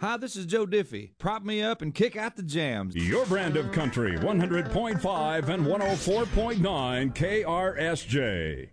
Hi, this is Joe Diffie. Prop me up and kick out the jams. Your brand of country, 100.5 and 104.9 KRSJ.